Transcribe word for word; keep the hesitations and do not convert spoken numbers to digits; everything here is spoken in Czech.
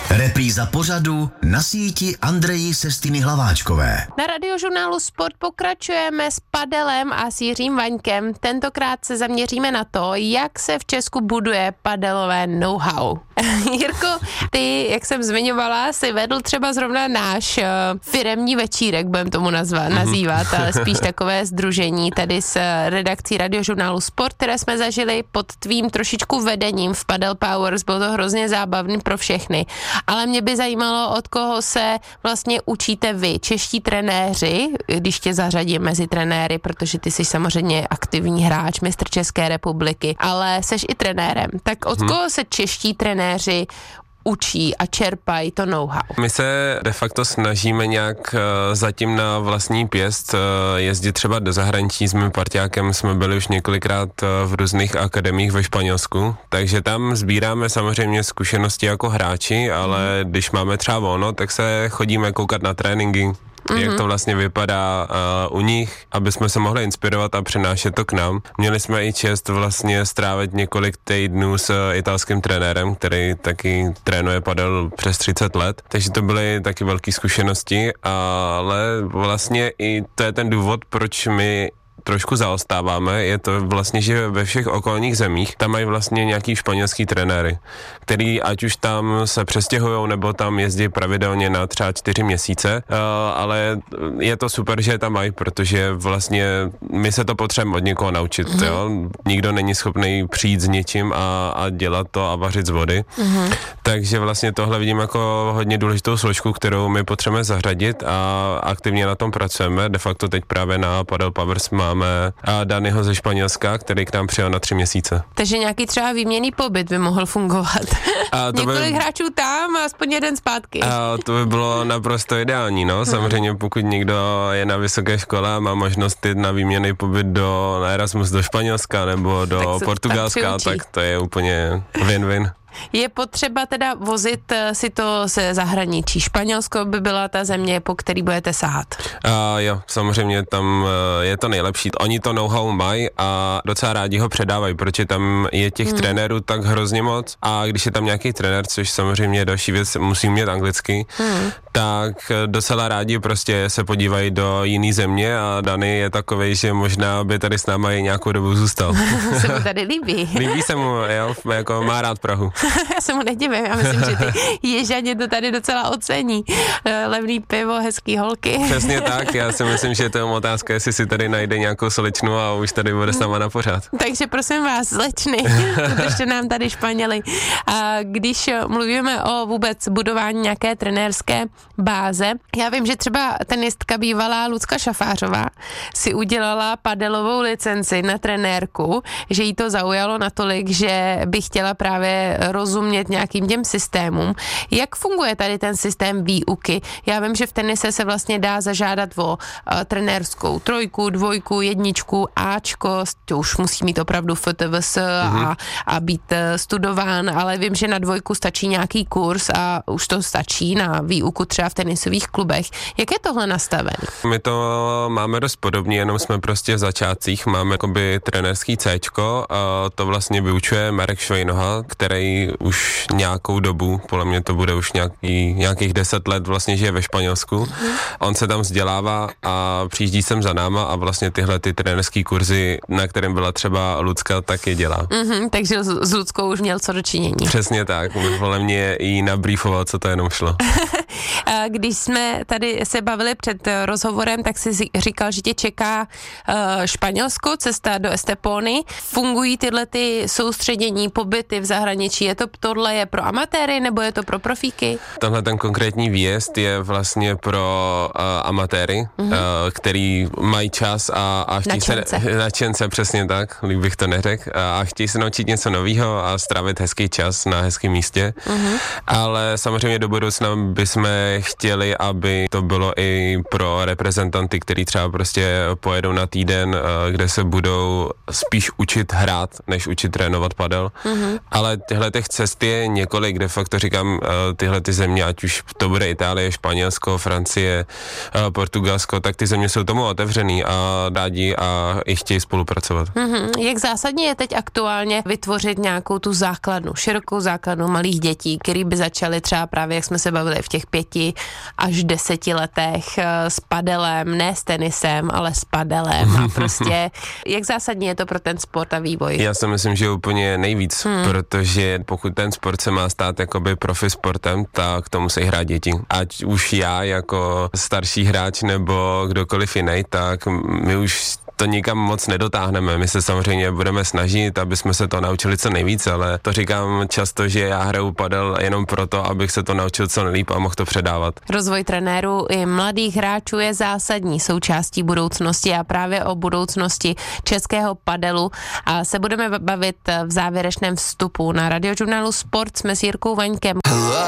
Repríza pořadu Na síti Andreji Sestiny Hlaváčkové. Na Radiožurnálu Sport pokračujeme s padelem a s Jiřím Vaňkem. Tentokrát se zaměříme na to, jak se v Česku buduje padelové know-how. Jirko, ty, jak jsem zmiňovala, si vedl třeba zrovna náš uh, firemní večírek, budeme tomu nazva, nazývat, ale spíš takové sdružení tady s redakcí Radiožurnálu Sport, které jsme zažili pod tvým trošičku vedením v Padel Powers. Bylo to hrozně zábavný pro všechny. Ale mě by zajímalo, od koho se vlastně učíte vy, čeští trenéři, když tě zařadím mezi trenéry, protože ty jsi samozřejmě aktivní hráč, mistr České republiky, ale seš i trenérem. Tak od hmm. koho se čeští trenéři učí a čerpají to know-how? My se de facto snažíme nějak zatím na vlastní pěst jezdit třeba do zahraničí. S mým parťákem jsme byli už několikrát v různých akademiích ve Španělsku, takže tam sbíráme samozřejmě zkušenosti jako hráči, ale když máme třeba volno, tak se chodíme koukat na tréninky, Mm-hmm. jak to vlastně vypadá uh, u nich, aby jsme se mohli inspirovat a přenášet to k nám. Měli jsme i čest vlastně strávit několik týdnů s uh, italským trenérem, který taky trénuje padel přes třicet let, takže to byly taky velké zkušenosti, ale vlastně i to je ten důvod, proč my trošku zaostáváme, je to vlastně, že ve všech okolních zemích tam mají vlastně nějaký španělský trenéry, který ať už tam se přestěhujou, nebo tam jezdí pravidelně na třeba čtyři měsíce, uh, ale je to super, že je tam mají, protože vlastně my se to potřebujeme od někoho naučit, mm-hmm. jo? Nikdo není schopný přijít s něčím a, a dělat to a vařit z vody, mm-hmm. takže vlastně tohle vidím jako hodně důležitou složku, kterou my potřebujeme zařadit a aktivně na tom pracujeme. De facto teď právě na Padel Powers máme Danyho ze Španělska, který k nám přijel na tři měsíce. Takže nějaký třeba výměnný pobyt by mohl fungovat. A to Několik by... hráčů tam a aspoň jeden zpátky. A to by bylo naprosto ideální, no. Samozřejmě pokud někdo je na vysoké škole a má možnost jít na výměnný pobyt do na Erasmus do Španělska nebo do Portugalska, tak, tak to je úplně win-win. Je potřeba teda vozit si to ze zahraničí. Španělsko by byla ta země, po který budete sahat. A jo, samozřejmě tam je to nejlepší. Oni to know-how mají a docela rádi ho předávají, protože tam je těch hmm. trenérů tak hrozně moc a když je tam nějaký trenér, což samozřejmě je další věc, musí mít anglicky, hmm. tak docela rádi prostě se podívají do jiný země a Dany je takovej, že možná by tady s náma i nějakou dobu zůstal. Se mu tady líbí. Líbí se mu, jo, jako má rád Prahu. Já se mu nedivím, já myslím, že ty Ježaně to tady docela ocení. Levný pivo, hezký holky. Přesně tak, já si myslím, že to je otázka, jestli si tady najde nějakou slečnu a už tady bude s náma na pořád. Takže prosím vás, slečny, protože nám tady Španěli. A když mluvíme o vůbec budování nějaké trenérské báze, já vím, že třeba tenistka bývalá Lucka Šafářová si udělala padelovou licenci na trenérku, že jí to zaujalo natolik, že by chtěla právě rozumět nějakým těm systémům. Jak funguje tady ten systém výuky? Já vím, že v tenise se vlastně dá zažádat o uh, trenérskou trojku, dvojku, jedničku, Ačko, to už musí mít opravdu F T V S mm-hmm. a, a být uh, studován, ale vím, že na dvojku stačí nějaký kurz a už to stačí na výuku třeba v tenisových klubech. Jak je tohle nastavené? My to máme dost podobně, jenom jsme prostě v začátcích, máme jakoby trenérský Cčko a to vlastně vyučuje Marek Švejnoha, který už nějakou dobu, podle mě to bude už nějaký, nějakých deset let vlastně žije ve Španělsku. Mm. On se tam vzdělává a přijíždí sem za náma a vlastně tyhle ty trenérský kurzy, na kterém byla třeba Lucka, tak je dělá. Mm-hmm, takže s Luckou už měl co dočinění. Přesně tak, podle mě jí nabrýfoval, co to jenom šlo. Když jsme tady se bavili před rozhovorem, tak si říkal, že tě čeká Španělsko, cesta do Estepony. Fungují tyhle ty soustředění, pobyty v zahraničí? Je to tohle je pro amatéry nebo je to pro profíky? Tenhle ten konkrétní výjezd je vlastně pro uh, amatéry, mm-hmm. uh, který mají čas a, a chtějí se... Načence, přesně tak, líp bych to neřekl. A chtějí se naučit něco nového a strávit hezký čas na hezkém místě. Mm-hmm. Ale samozřejmě do budoucna bychom jsme chtěli, aby to bylo i pro reprezentanty, kteří třeba prostě pojedou na týden, kde se budou spíš učit hrát, než učit trénovat padel. Mm-hmm. Ale tyhle těch cest je několik, de facto říkám, tyhle ty země, ať už to bude Itálie, Španělsko, Francie, Portugalsko, tak ty země jsou tomu otevřený a rádi a i chtějí spolupracovat. Mm-hmm. Jak zásadně je teď aktuálně vytvořit nějakou tu základnu, širokou základnu malých dětí, který by začaly třeba právě, jak jsme se bavili, v těch pěti až deseti letech s padelem, ne s tenisem, ale s padelem a prostě jak zásadně je to pro ten sport a vývoj? Já si myslím, že úplně nejvíc, hmm. protože pokud ten sport se má stát jakoby profi sportem, tak to musí hrát děti. Ať už já jako starší hráč nebo kdokoliv jiný, tak my už to nikam moc nedotáhneme. My se samozřejmě budeme snažit, aby jsme se to naučili co nejvíc, ale to říkám často, že já hraju padel jenom proto, abych se to naučil co nejlíp a mohl to předávat. Rozvoj trenérů i mladých hráčů je zásadní součástí budoucnosti a právě o budoucnosti českého padelu a se budeme bavit v závěrečném vstupu na Radiožurnálu Sport. Jsme s Jirkou Vaňkem.